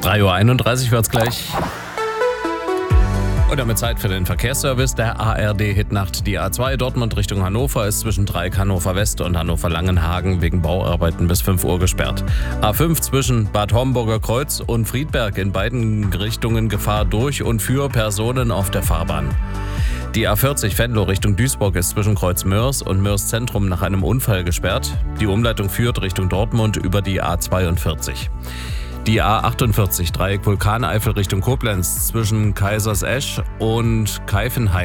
3:31 Uhr wird's gleich. Und damit Zeit für den Verkehrsservice der ARD-Hitnacht. Die A2 Dortmund Richtung Hannover ist zwischen Dreieck Hannover West und Hannover Langenhagen wegen Bauarbeiten bis 5 Uhr gesperrt. A5 zwischen Bad Homburger Kreuz und Friedberg in beiden Richtungen Gefahr durch und für Personen auf der Fahrbahn. Die A40 Venlo Richtung Duisburg ist zwischen Kreuz Mörs und Mörs Zentrum nach einem Unfall gesperrt. Die Umleitung führt Richtung Dortmund über die A42. Die A48 Dreieck Vulkaneifel Richtung Koblenz zwischen Kaisersesch und Keifenheim